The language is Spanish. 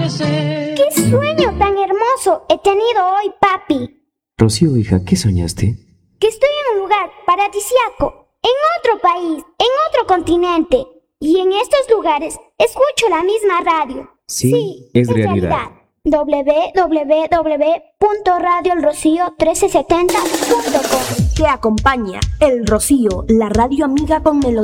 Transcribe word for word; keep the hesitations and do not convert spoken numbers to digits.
nacer. ¡Qué sueño tan hermoso he tenido hoy, papi! Rocío, hija, ¿qué soñaste? Que estoy en un lugar paradisíaco, en otro país, en otro continente. Y en estos lugares escucho la misma radio. Sí, es realidad. doble u doble u doble u punto radio el rocío mil trescientos setenta punto com. Te acompaña El Rocío, la radio amiga con melodía.